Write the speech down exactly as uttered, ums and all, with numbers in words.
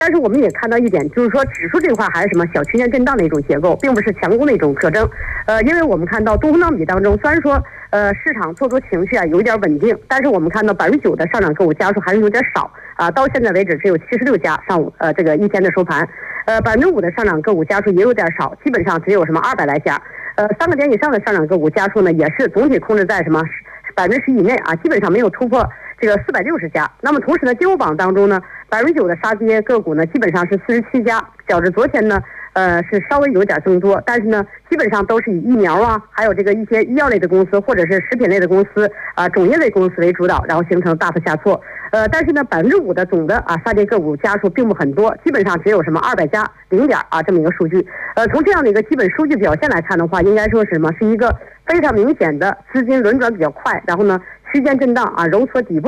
但是我们也看到一点，就是说指数这块还是什么小区间震荡的一种结构，并不是强攻的一种特征。呃，因为我们看到东风浪比当中，虽然说呃市场做多情绪啊有一点稳定，但是我们看到百分之九的上涨个股家数还是有点少啊。到现在为止只有七十六家上午呃这个一天的收盘，呃百分之五的上涨个股家数也有点少，基本上只有什么二百来家。呃三个点以上的上涨个股家数呢，也是总体控制在什么百分之十以内啊，基本上没有突破这个四百六十家。那么同时呢，金融榜当中呢，百分之九的杀跌个股呢，基本上是四十七家，较之昨天呢，呃是稍微有点增多，但是呢，基本上都是以疫苗啊，还有这个一些医药类的公司或者是食品类的公司啊、种业类公司为主导，然后形成大幅下挫。呃，但是呢，百分之五的总的啊杀跌个股家数并不很多，基本上只有什么二百家零点啊这么一个数据。呃，从这样的一个基本数据表现来看的话，应该说是什么？是一个非常明显的资金轮转比较快，然后呢区间震荡啊，揉搓底部。